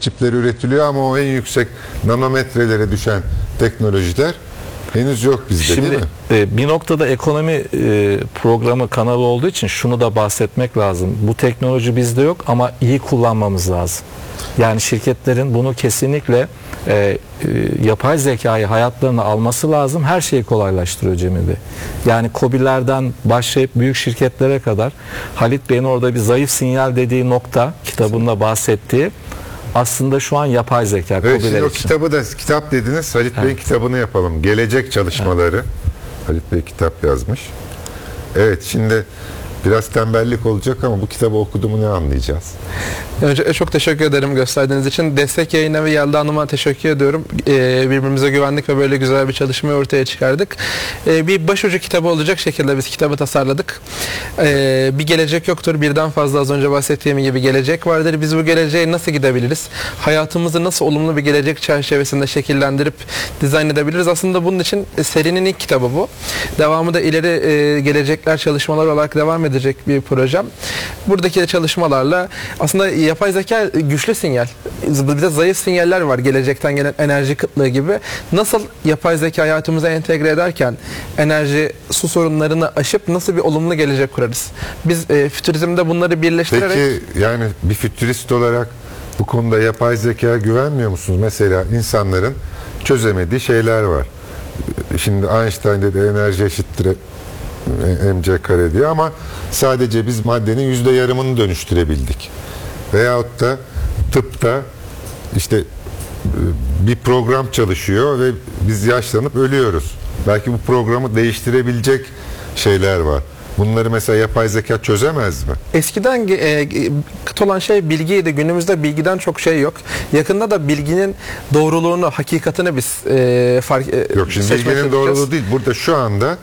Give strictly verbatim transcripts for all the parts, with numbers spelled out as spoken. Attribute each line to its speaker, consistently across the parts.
Speaker 1: çipler üretiliyor ama o en yüksek nanometrelere düşen teknolojiler henüz yok bizde.
Speaker 2: Şimdi,
Speaker 1: değil mi?
Speaker 2: E, bir noktada ekonomi e, programı kanalı olduğu için şunu da bahsetmek lazım. Bu teknoloji bizde yok ama iyi kullanmamız lazım. Yani şirketlerin bunu kesinlikle e, e, yapay zekayı hayatlarına alması lazım. Her şeyi kolaylaştırıyor Cemil Bey. Yani KOBİ'lerden başlayıp büyük şirketlere kadar Halit Bey'in orada bir zayıf sinyal dediği nokta, kitabında bahsettiği, aslında şu an yapay zeka.
Speaker 1: Evet, şimdi o
Speaker 2: için.
Speaker 1: kitabı da, kitap dediniz, Halit Bey'in
Speaker 2: Evet.
Speaker 1: kitabını yapalım. Gelecek çalışmaları. Evet. Halit Bey kitap yazmış. Evet, şimdi biraz tembellik olacak ama bu kitabı okuduğumu ne anlayacağız?
Speaker 3: Önce çok teşekkür ederim gösterdiğiniz için. Destek Yayın'a ve Yelda Hanım'a teşekkür ediyorum. Ee, birbirimize güvendik ve böyle güzel bir çalışmayı ortaya çıkardık. Ee, bir başucu kitabı olacak şekilde biz kitabı tasarladık. Ee, bir gelecek yoktur. Birden fazla az önce bahsettiğim gibi gelecek vardır. Biz bu geleceğe nasıl gidebiliriz? Hayatımızı nasıl olumlu bir gelecek çerçevesinde şekillendirip dizayn edebiliriz? Aslında bunun için serinin ilk kitabı bu. Devamı da ileri e, gelecekler çalışmalar olarak devam edecek bir projem. Buradaki çalışmalarla aslında yapay zeka güçlü sinyal. Bir de zayıf sinyaller var gelecekten gelen enerji kıtlığı gibi. Nasıl yapay zeka hayatımıza entegre ederken enerji, su sorunlarını aşıp nasıl bir olumlu gelecek kurarız? Biz e, fütürizmde bunları birleştirerek...
Speaker 1: Peki yani bir fütürist olarak bu konuda yapay zekaya güvenmiyor musunuz? Mesela insanların çözemediği şeyler var. Şimdi Einstein dedi enerji eşittir mc kare diye ama sadece biz maddenin yüzde yarımını dönüştürebildik. Veyahut da tıpta işte bir program çalışıyor ve biz yaşlanıp ölüyoruz. Belki bu programı değiştirebilecek şeyler var. Bunları mesela yapay zeka çözemez mi?
Speaker 3: Eskiden e, kıt olan şey bilgiydi. Günümüzde bilgiden çok şey yok. Yakında da bilginin doğruluğunu, hakikatini biz e, fark e,
Speaker 1: Yok şimdi bilginin doğruluğu değil. Burada şu anda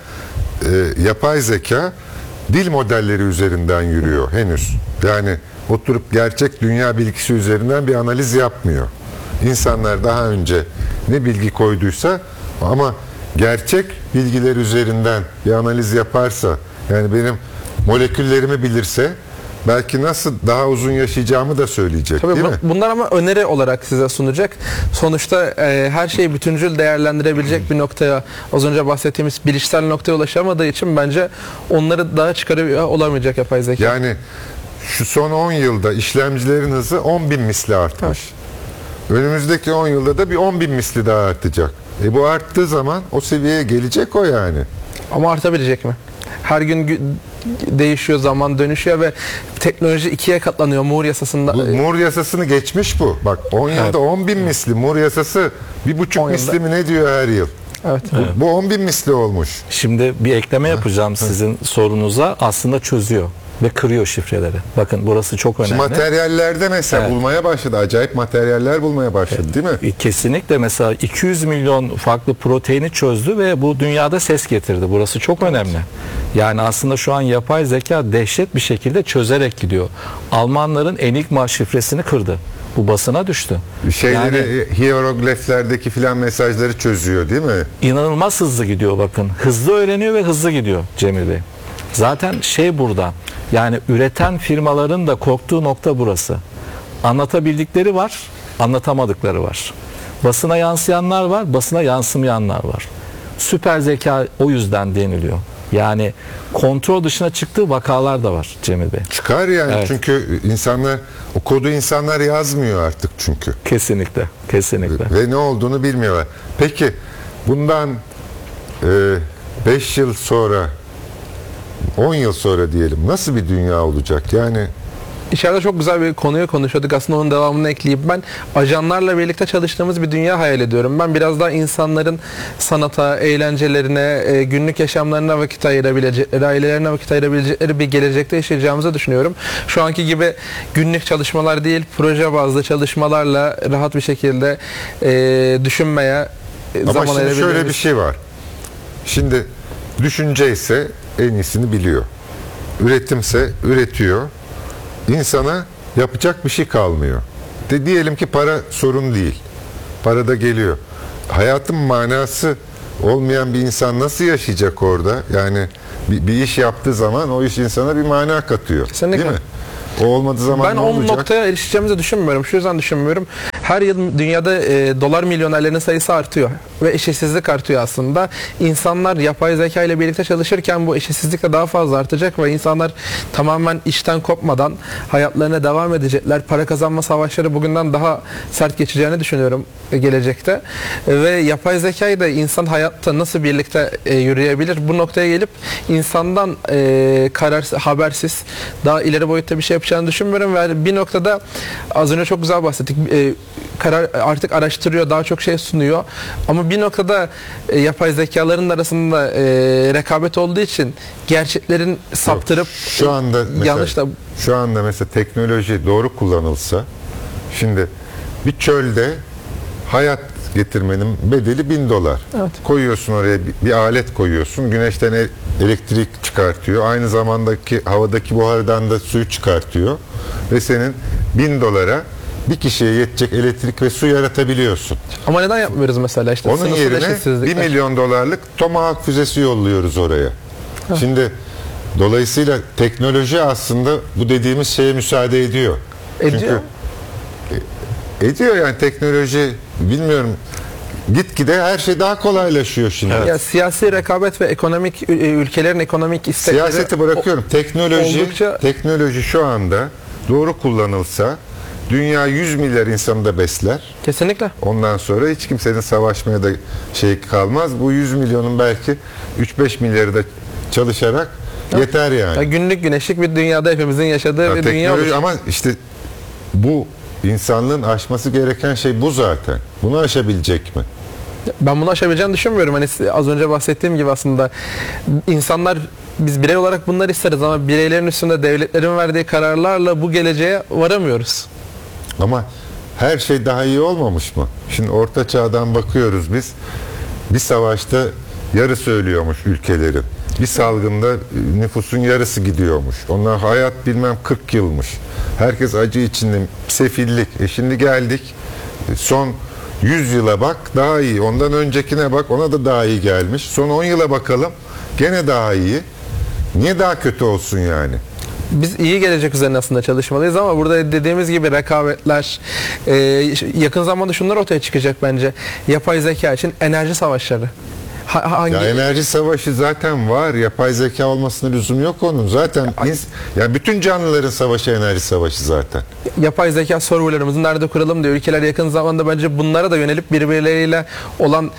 Speaker 1: e, yapay zeka dil modelleri üzerinden yürüyor henüz. Yani oturup gerçek dünya bilgisi üzerinden bir analiz yapmıyor. İnsanlar daha önce ne bilgi koyduysa ama gerçek bilgiler üzerinden bir analiz yaparsa, yani benim moleküllerimi bilirse belki nasıl daha uzun yaşayacağımı da söyleyecek.
Speaker 3: Tabii
Speaker 1: değil
Speaker 3: bu,
Speaker 1: mi?
Speaker 3: Bunlar ama öneri olarak size sunacak. Sonuçta e, her şeyi bütüncül değerlendirebilecek bir noktaya, az önce bahsettiğimiz bilişsel noktaya ulaşamadığı için bence onları daha çıkarıyor olamayacak yapay zeka.
Speaker 1: Yani şu son on yılda işlemcilerin hızı on bin misli artmış. Evet. Önümüzdeki on yılda da bir on bin misli daha artacak. E bu arttığı zaman o seviyeye gelecek o yani.
Speaker 3: Ama artabilecek mi? Her gün değişiyor, zaman dönüşüyor ve teknoloji ikiye katlanıyor Moore yasasında.
Speaker 1: Bu Moore yasasını geçmiş bu. Bak on yılda evet. on bin misli. Moore yasası bir buçuk misli mi ne diyor her yıl?
Speaker 3: Evet.
Speaker 1: Bu, bu on bin misli olmuş.
Speaker 2: Şimdi bir ekleme yapacağım sizin sorunuza. Aslında çözüyor ve kırıyor şifreleri. Bakın burası çok önemli.
Speaker 1: Şimdi materyallerde mesela evet. bulmaya başladı. Acayip materyaller bulmaya başladı evet. değil mi?
Speaker 2: Kesinlikle mesela iki yüz milyon farklı proteini çözdü ve bu dünyada ses getirdi. Burası çok önemli. Yani aslında şu an yapay zeka dehşet bir şekilde çözerek gidiyor. Almanların Enigma şifresini kırdı. Bu basına düştü.
Speaker 1: Şeyleri,
Speaker 2: yani,
Speaker 1: hierogliflerdeki filan mesajları çözüyor değil mi?
Speaker 2: İnanılmaz hızlı gidiyor bakın. Hızlı öğreniyor ve hızlı gidiyor Cemil Bey. Zaten şey burada, yani üreten firmaların da korktuğu nokta burası. Anlatabildikleri var, anlatamadıkları var. Basına yansıyanlar var, basına yansımayanlar var. Süper zeka o yüzden deniliyor. Yani kontrol dışına çıktığı vakalar da var Cemil Bey.
Speaker 1: Çıkar yani evet. Çünkü insanlar, o kodu insanlar yazmıyor artık çünkü.
Speaker 2: Kesinlikle, kesinlikle.
Speaker 1: Ve ne olduğunu bilmiyorlar. Peki bundan beş yıl sonra, on yıl sonra diyelim nasıl bir dünya olacak? Yani
Speaker 3: İçeride çok güzel bir konuyu konuşuyorduk. Aslında onun devamını ekleyip ben ajanlarla birlikte çalıştığımız bir dünya hayal ediyorum. Ben biraz daha insanların sanata, eğlencelerine, günlük yaşamlarına vakit ayırabilecekleri, ailelerine vakit ayırabilecekleri bir gelecekte yaşayacağımızı düşünüyorum. Şu anki gibi günlük çalışmalar değil, proje bazlı çalışmalarla rahat bir şekilde e, düşünmeye
Speaker 1: ama
Speaker 3: zaman
Speaker 1: şimdi şöyle bir şey var. Şimdi düşünce ise en iyisini biliyor. Üretimse üretiyor. İnsana yapacak bir şey kalmıyor. De diyelim ki para sorun değil. Para da geliyor. Hayatın manası olmayan bir insan nasıl yaşayacak orada? Yani bir, bir iş yaptığı zaman o iş insana bir mana katıyor.
Speaker 3: Kesinlikle.
Speaker 1: Değil mi? O olmadığı zaman
Speaker 3: Ben
Speaker 1: ne
Speaker 3: o
Speaker 1: olacak?
Speaker 3: noktaya erişeceğimizi düşünmüyorum. Şu yüzden düşünmüyorum. Her yıl dünyada e, dolar milyonerlerinin sayısı artıyor ve eşitsizlik artıyor aslında. İnsanlar yapay zeka ile birlikte çalışırken bu eşitsizlik de daha fazla artacak ve insanlar tamamen işten kopmadan hayatlarına devam edecekler. Para kazanma savaşları bugünden daha sert geçeceğini düşünüyorum e, gelecekte. E, ve yapay zekayı da insan hayatta nasıl birlikte e, yürüyebilir? Bu noktaya gelip insandan e, kararsız, habersiz daha ileri boyutta bir şey yapacağını düşünmüyorum ve bir noktada az önce çok güzel bahsettik. E, karar artık araştırıyor, daha çok şey sunuyor. Ama bir noktada e, yapay zekaların arasında e, rekabet olduğu için gerçeklerin saptırıp
Speaker 1: şu anda mesela,
Speaker 3: yanlış da
Speaker 1: şu anda mesela teknoloji doğru kullanılsa, şimdi bir çölde hayat getirmenin bedeli bin dolar.
Speaker 3: Evet.
Speaker 1: Koyuyorsun oraya bir, bir alet koyuyorsun. Güneşten e- elektrik çıkartıyor. Aynı zamandaki havadaki buhardan da suyu çıkartıyor. Ve senin bin dolara bir kişiye yetecek elektrik ve su yaratabiliyorsun.
Speaker 3: ama neden yapmıyoruz mesela işte
Speaker 1: Onun
Speaker 3: sınırsız
Speaker 1: yerine
Speaker 3: eşitsizlikler.
Speaker 1: bir milyon dolarlık Tomahawk füzesi yolluyoruz oraya. Şimdi dolayısıyla teknoloji aslında bu dediğimiz şeye müsaade ediyor.
Speaker 3: Ediyor.
Speaker 1: Çünkü e, ediyor yani teknoloji, bilmiyorum, gitgide her şey daha kolaylaşıyor şimdi.
Speaker 3: Ya siyasi rekabet ve ekonomik ü- ülkelerin ekonomik istekleri
Speaker 1: Siyaseti bırakıyorum. Teknoloji
Speaker 3: oldukça-
Speaker 1: teknoloji şu anda doğru kullanılsa dünya yüz milyar insanı da besler.
Speaker 3: kesinlikle.
Speaker 1: Ondan sonra hiç kimsenin savaşmaya da şey kalmaz. Bu yüz milyonun belki üç beş milyarı da çalışarak yeter yani.
Speaker 3: Ya günlük güneşlik bir dünyada hepimizin yaşadığı
Speaker 1: Ya
Speaker 3: bir dünya
Speaker 1: teknoloji,
Speaker 3: olur.
Speaker 1: ama işte bu insanlığın aşması gereken şey bu zaten. Bunu aşabilecek mi?
Speaker 3: Ben bunu aşabileceğini düşünmüyorum. Hani size az önce bahsettiğim gibi aslında insanlar, biz birey olarak bunları isteriz ama bireylerin üstünde devletlerin verdiği kararlarla bu geleceğe varamıyoruz.
Speaker 1: Ama her şey daha iyi olmamış mı? Şimdi Orta Çağ'dan bakıyoruz biz. Bir savaşta yarısı ölüyormuş ülkelerin. Bir salgında nüfusun yarısı gidiyormuş. Onlar hayat bilmem kırk yılmış. Herkes acı içinde, sefillik. E şimdi geldik son yüz yıla bak daha iyi. Ondan öncekine bak, ona da daha iyi gelmiş. Son on yıla bakalım gene daha iyi. Niye daha kötü olsun yani?
Speaker 3: Biz iyi gelecek üzerine aslında çalışmalıyız ama burada dediğimiz gibi rekabetler, e, yakın zamanda şunlar ortaya çıkacak bence. Yapay zeka için enerji savaşları. Ha- hangi
Speaker 1: Ya enerji savaşı zaten var. Yapay zeka olmasına lüzum yok onun. Zaten ins- ya bütün canlıların savaşı enerji savaşı zaten.
Speaker 3: yapay zeka serverlarımızı nerede kuralım diye ülkeler yakın zamanda bence bunlara da yönelip birbirleriyle olan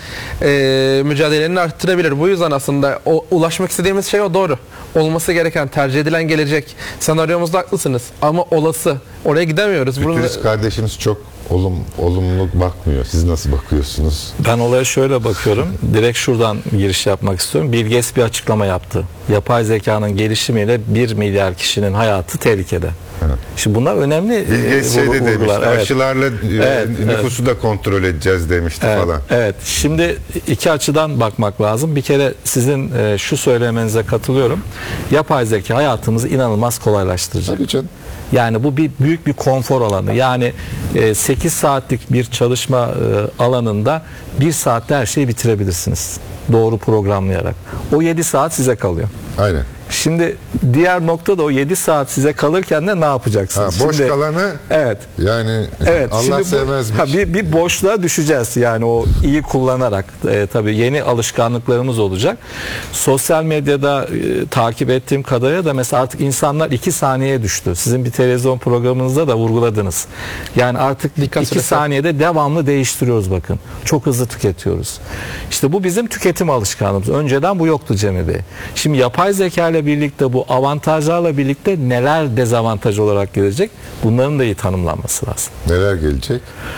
Speaker 3: e, mücadelelerini arttırabilir. Bu yüzden aslında o ulaşmak istediğimiz şey o, doğru. Olması gereken, tercih edilen gelecek. Senaryomuzda haklısınız ama olası. Oraya gidemiyoruz. Burada-
Speaker 1: Fütürist kardeşimiz çok olum, olumlu bakmıyor. Siz nasıl bakıyorsunuz?
Speaker 2: Ben olaya şöyle bakıyorum. Direkt şuradan giriş yapmak istiyorum. Bill Gates bir açıklama yaptı. Yapay zekanın gelişimiyle bir milyar kişinin hayatı tehlikede.
Speaker 1: Evet.
Speaker 2: Şimdi bunlar önemli
Speaker 1: Bill Gates
Speaker 2: e,
Speaker 1: şey de
Speaker 2: vurgular.
Speaker 1: demişti,
Speaker 2: Evet.
Speaker 1: aşılarla e,
Speaker 2: Evet,
Speaker 1: nüfusu da kontrol edeceğiz demişti
Speaker 2: Evet,
Speaker 1: falan.
Speaker 2: evet. Şimdi iki açıdan bakmak lazım. Bir kere sizin e, şu söylemenize katılıyorum. Yapay zeka hayatımızı inanılmaz kolaylaştıracak.
Speaker 1: Tabii canım.
Speaker 2: Yani bu bir büyük bir konfor alanı. Yani e, sekiz saatlik bir çalışma e, alanında bir saatte her şeyi bitirebilirsiniz. Doğru programlayarak. O yedi saat size kalıyor.
Speaker 1: Aynen.
Speaker 2: Şimdi diğer nokta da o yedi saat size kalırken de ne
Speaker 1: Ha,
Speaker 2: yapacaksınız?
Speaker 1: boş
Speaker 2: Şimdi,
Speaker 1: kalanı
Speaker 2: evet.
Speaker 1: yani
Speaker 2: Evet,
Speaker 1: Allah
Speaker 2: şimdi bu-
Speaker 1: sevmezmiş.
Speaker 2: ha, bir, bir boşluğa düşeceğiz yani o iyi kullanarak. E, tabii yeni alışkanlıklarımız olacak. Sosyal medyada e, takip ettiğim kadarıyla da mesela artık insanlar iki saniyeye düştü. Sizin bir televizyon programınızda da vurguladınız. Yani artık
Speaker 3: Dikkat
Speaker 2: iki
Speaker 3: süresi.
Speaker 2: saniyede devamlı değiştiriyoruz bakın. Çok hızlı tüketiyoruz. İşte bu bizim tüketim alışkanlığımız. Önceden bu yoktu Cemil Bey. Şimdi yapay zeka ile birlikte bu avantajlarla birlikte neler dezavantaj olarak gelecek? Bunların da iyi tanımlanması lazım.
Speaker 1: Neler gelecek?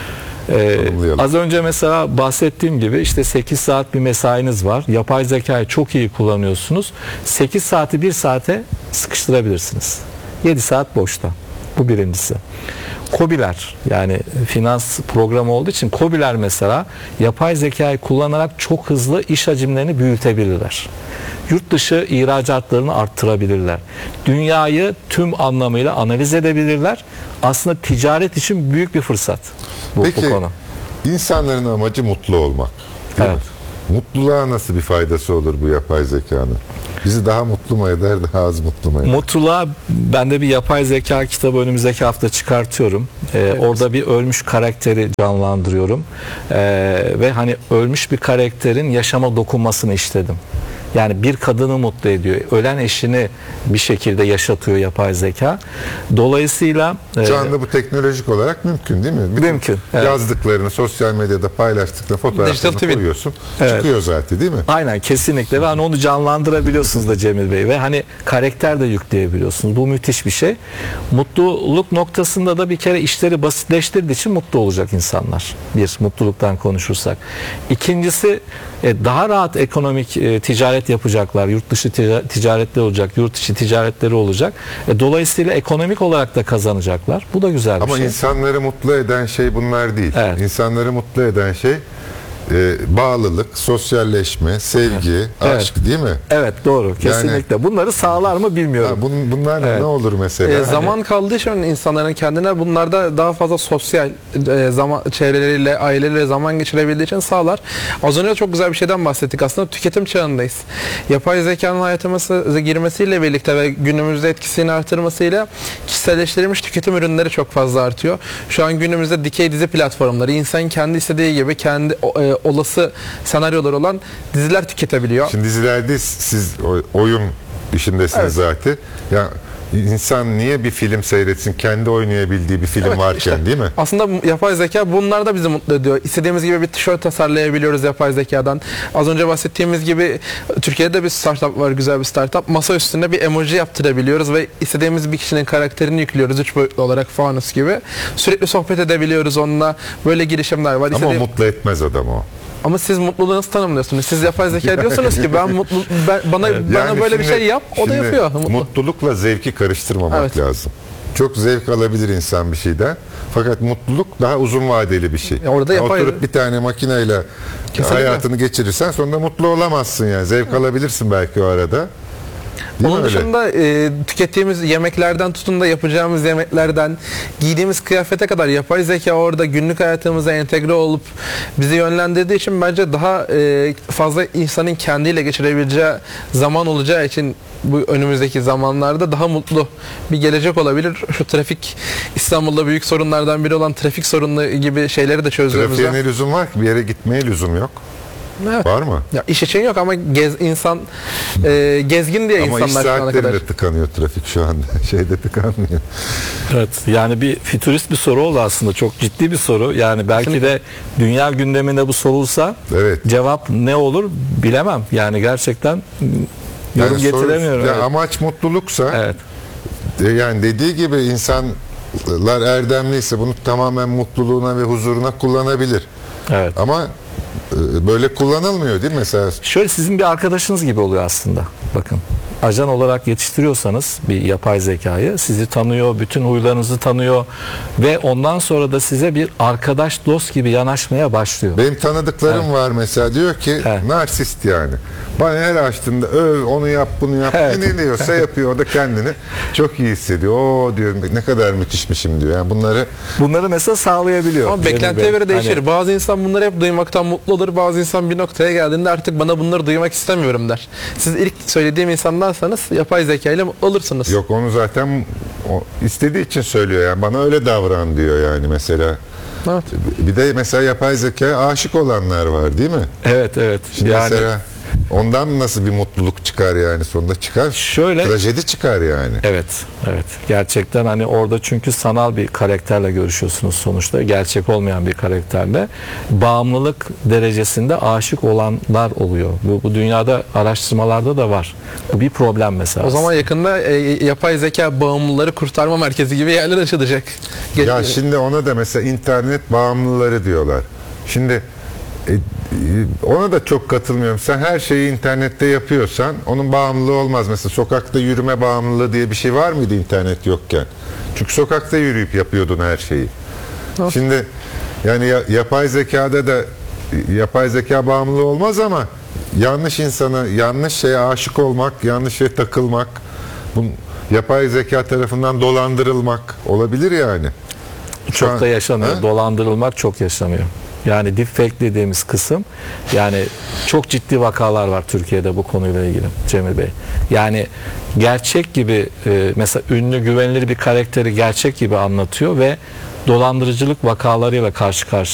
Speaker 2: Ee,
Speaker 1: Tanımlayalım.
Speaker 2: az önce mesela bahsettiğim gibi işte sekiz saat bir mesainiz var. Yapay zekayı çok iyi kullanıyorsunuz. sekiz saati bir saate sıkıştırabilirsiniz. yedi saat boşta. Bu birincisi. KOBİ'ler, yani finans programı olduğu için KOBİ'ler mesela yapay zekayı kullanarak çok hızlı iş hacimlerini büyütebilirler. Yurt dışı ihracatlarını arttırabilirler. Dünyayı tüm anlamıyla analiz edebilirler. Aslında ticaret için büyük bir fırsat bu,
Speaker 1: Peki
Speaker 2: bu konu.
Speaker 1: insanların amacı mutlu olmak. Değil
Speaker 2: Evet.
Speaker 1: mi? Mutluluğa nasıl bir faydası olur bu yapay zekanın? Bizi daha mutlu mu eder, daha az mutlu mu eder?
Speaker 2: Mutluluğa ben de bir yapay zeka kitabı önümüzdeki hafta çıkartıyorum. Ee,
Speaker 3: Evet.
Speaker 2: Orada bir ölmüş karakteri canlandırıyorum. Ee, ve hani ölmüş bir karakterin yaşama dokunmasını işledim. Yani bir kadını mutlu ediyor. Ölen eşini bir şekilde yaşatıyor yapay zeka. Dolayısıyla e,
Speaker 1: Şu anda bu teknolojik olarak mümkün değil mi? Bütün
Speaker 2: Mümkün, evet.
Speaker 1: Yazdıklarını sosyal medyada paylaştıklarını,
Speaker 3: Digital
Speaker 1: fotoğraflarını
Speaker 3: twin.
Speaker 1: koyuyorsun.
Speaker 2: Evet.
Speaker 1: Çıkıyor zaten değil mi?
Speaker 2: aynen kesinlikle ve hani onu canlandırabiliyorsunuz da Cemil Bey ve hani karakter de yükleyebiliyorsunuz. Bu müthiş bir şey. Mutluluk noktasında da bir kere işleri basitleştirdiği için mutlu olacak insanlar. Bir, mutluluktan konuşursak. İkincisi e, daha rahat ekonomik e, ticaret yapacaklar. Yurt dışı tica- ticaretleri olacak, yurt içi ticaretleri olacak. E, dolayısıyla ekonomik olarak da kazanacaklar. Bu da güzel bir
Speaker 1: Ama
Speaker 2: şey.
Speaker 1: insanları mutlu eden şey bunlar değil.
Speaker 2: Evet.
Speaker 1: İnsanları mutlu eden şey e, bağlılık, sosyalleşme, sevgi,
Speaker 2: Evet.
Speaker 1: aşk değil mi?
Speaker 2: Evet doğru kesinlikle. Bunları sağlar mı bilmiyorum.
Speaker 1: Ha, bun, bunlar
Speaker 2: Evet.
Speaker 1: ne olur mesela?
Speaker 3: E,
Speaker 1: Hani-
Speaker 3: zaman kaldığı için insanların kendine bunlarda daha fazla sosyal e, zaman çevreleriyle, aileleriyle zaman geçirebildiği için sağlar. Az önce çok güzel bir şeyden bahsettik. Aslında tüketim çağındayız. Yapay zekanın hayatımıza girmesiyle birlikte ve günümüzde etkisini artırmasıyla kişiselleştirilmiş tüketim ürünleri çok fazla artıyor. Şu an günümüzde dikey dizi platformları insan kendi istediği gibi kendi o- e, olası senaryolar olan diziler tüketebiliyor.
Speaker 1: Şimdi dizilerde siz o- oyun işindesiniz
Speaker 3: Evet.
Speaker 1: zaten. Ya insan niye bir film seyretsin kendi oynayabildiği bir film
Speaker 3: Evet,
Speaker 1: varken
Speaker 3: işte.
Speaker 1: değil mi?
Speaker 3: Aslında yapay zeka bunlar da bizi mutlu ediyor. İstediğimiz gibi bir tişört tasarlayabiliyoruz yapay zekadan. Az önce bahsettiğimiz gibi Türkiye'de bir startup var, güzel bir startup. Masa üstünde bir emoji yaptırabiliyoruz ve istediğimiz bir kişinin karakterini yüklüyoruz üç boyutlu olarak fanus gibi. Sürekli sohbet edebiliyoruz onunla. Böyle girişimler var.
Speaker 1: Ama o
Speaker 3: İstediğim-
Speaker 1: mutlu etmez adamı o.
Speaker 3: Ama siz mutluluğu nasıl tanımlıyorsunuz? Siz yapay zeka diyorsunuz ki ben mutlu ben, bana bana
Speaker 1: Yani
Speaker 3: böyle bir
Speaker 1: şimdi-
Speaker 3: şey yap, o da
Speaker 1: şimdi
Speaker 3: yapıyor. Mutlu.
Speaker 1: Mutlulukla zevki karıştırmamak
Speaker 3: Evet.
Speaker 1: lazım. Çok zevk alabilir insan bir şeyden. Fakat mutluluk daha uzun vadeli bir şey.
Speaker 3: Ya orada
Speaker 1: Yani
Speaker 3: yapay-
Speaker 1: Oturup bir tane makineyle
Speaker 3: Kesinlikle.
Speaker 1: hayatını geçirirsen sonra mutlu olamazsın yani. Zevk alabilirsin belki o arada. Değil
Speaker 3: Onun
Speaker 1: mi öyle?
Speaker 3: dışında e, tükettiğimiz yemeklerden tutun da yapacağımız yemeklerden giydiğimiz kıyafete kadar yapay zeka orada günlük hayatımıza entegre olup bizi yönlendirdiği için bence daha e, fazla insanın kendiyle geçirebileceği zaman olacağı için bu önümüzdeki zamanlarda daha mutlu bir gelecek olabilir. Şu trafik İstanbul'da büyük sorunlardan biri olan trafik sorunu gibi şeyleri de çözdüğümüzde.
Speaker 1: Trafiğe ne lüzum var ki? Bir yere gitmeye lüzum yok.
Speaker 3: Evet.
Speaker 1: Var mı?
Speaker 3: Ya iş için yok ama gez insan e, gezgin diye
Speaker 1: Ama iş
Speaker 3: insanlar şu ana kadar.
Speaker 1: saatlerinde tıkanıyor trafik şu anda. Şeyde tıkanmıyor.
Speaker 2: Evet yani bir fütürist bir soru oldu aslında çok ciddi bir soru yani belki de dünya gündeminde bu sorulsa
Speaker 1: Evet.
Speaker 2: cevap ne olur bilemem yani gerçekten yorum
Speaker 1: Yani soru-
Speaker 2: getiremiyorum.
Speaker 1: ya
Speaker 2: evet.
Speaker 1: amaç mutluluksa
Speaker 2: Evet.
Speaker 1: e, yani dediği gibi insanlar erdemliyse bunu tamamen mutluluğuna ve huzuruna kullanabilir.
Speaker 2: Evet.
Speaker 1: Ama e, böyle kullanılmıyor değil mi mesela?
Speaker 2: Şöyle sizin bir arkadaşınız gibi oluyor aslında. Bakın ajan olarak yetiştiriyorsanız bir yapay zekayı sizi tanıyor, bütün huylarınızı tanıyor ve ondan sonra da size bir arkadaş dost gibi yanaşmaya başlıyor.
Speaker 1: Benim tanıdıklarım var mesela diyor ki
Speaker 2: Evet.
Speaker 1: narsist yani. Bana her açtığında öv onu yap bunu yap
Speaker 2: Evet.
Speaker 1: ne diyorsa yapıyor o da kendini çok iyi hissediyor. O diyor ne kadar müthişmişim diyor. Yani bunları
Speaker 2: Bunları mesela sağlayabiliyor.
Speaker 3: Ama
Speaker 2: Cemil
Speaker 3: beklentiye
Speaker 2: Bey.
Speaker 3: göre değişir.
Speaker 2: Hani-
Speaker 3: Bazı insan bunları hep duymaktan mutlu olur. Bazı insan bir noktaya geldiğinde artık bana bunları duymak istemiyorum der. Siz ilk söylediğim insanlarsanız yapay zeka ile mutlu olursunuz.
Speaker 1: yok onu zaten o istediği için söylüyor yani bana öyle davran diyor yani mesela.
Speaker 3: Evet.
Speaker 1: Bir de mesela yapay zekaya aşık olanlar var değil mi?
Speaker 2: Evet evet.
Speaker 1: Şimdi
Speaker 2: yani
Speaker 1: mesela ondan nasıl bir mutluluk çıkar yani sonunda çıkar.
Speaker 2: Şöyle-
Speaker 1: Trajedi çıkar yani.
Speaker 2: evet evet gerçekten hani orada çünkü sanal bir karakterle görüşüyorsunuz sonuçta gerçek olmayan bir karakterle bağımlılık derecesinde aşık olanlar oluyor. Bu, bu dünyada araştırmalarda da var. Bu bir problem mesela.
Speaker 3: O zaman yakında e, yapay zeka bağımlıları kurtarma merkezi gibi yerler açılacak. Ge-
Speaker 1: Ya şimdi ona da mesela internet bağımlıları diyorlar. Şimdi e, e, ona da çok katılmıyorum. Sen her şeyi internette yapıyorsan onun bağımlılığı olmaz. Mesela sokakta yürüme bağımlılığı diye bir şey var mıydı internet yokken? Çünkü sokakta yürüyüp yapıyordun her şeyi.
Speaker 3: Evet.
Speaker 1: Şimdi yani ya- yapay zekada da e, yapay zeka bağımlılığı olmaz ama yanlış insana, yanlış şeye aşık olmak, yanlış şeye takılmak, bu yapay zeka tarafından dolandırılmak olabilir yani. Şu
Speaker 2: çok
Speaker 1: an-
Speaker 2: da yaşanıyor.
Speaker 1: Ha?
Speaker 2: Dolandırılmak çok yaşanıyor. Yani deepfake dediğimiz kısım, yani çok ciddi vakalar var Türkiye'de bu konuyla ilgili Cemil Bey. Yani gerçek gibi e, mesela ünlü güvenilir bir karakteri gerçek gibi anlatıyor ve dolandırıcılık vakalarıyla karşı karşıya